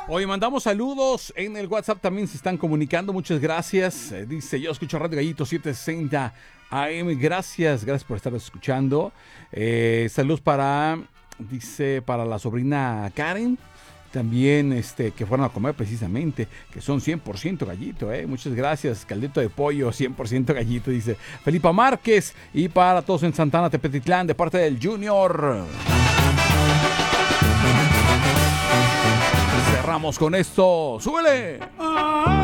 Hoy mandamos saludos en el WhatsApp, también se están comunicando, muchas gracias. Dice, yo escucho Radio Gallito 760 AM, gracias por estar escuchando. Saludos para la sobrina Karen, también que fueron a comer precisamente, que son 100% gallito, muchas gracias. Caldito de pollo, 100% gallito, dice Felipa Márquez. Y para todos en Santana, Tepetitlán, de parte del Junior. Cerramos con esto. ¡Súbele!